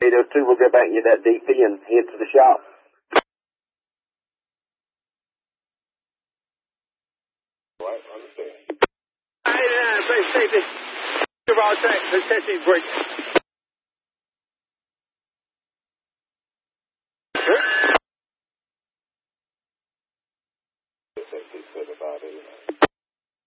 Okay, those two will go back and get that DP and head to the shop. Right, understand. Safety. All tracks, let's test these brakes.